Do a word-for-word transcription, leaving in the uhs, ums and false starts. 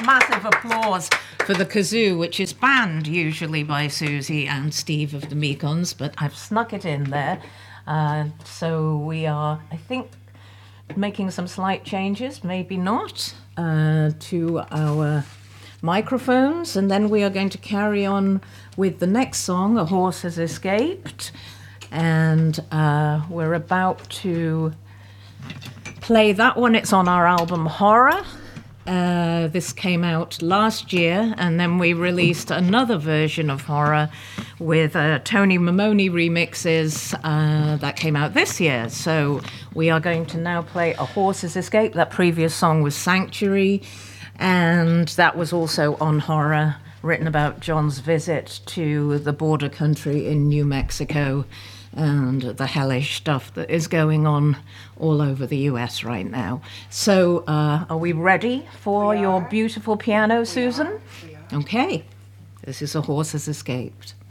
massive applause for the kazoo, which is banned usually by Susie and Steve of the Mekons, but I've snuck it in there. Uh, so we are, I think, making some slight changes, maybe not, uh, to our microphones, and then we are going to carry on with the next song, A Horse Has Escaped, and uh, we're about to play that one. It's on our album Horror. Uh, this came out last year, and then we released another version of Horror with uh, Tony Mamoni remixes uh, that came out this year. So we are going to now play A Horse Has Escaped. That previous song was Sanctuary, and that was also on Horror, written about John's visit to the border country in New Mexico and the hellish stuff that is going on all over the U S right now. So uh, are we ready for we your are. beautiful piano, we Susan? Are. We are. Okay. This is A Horse Has Escaped.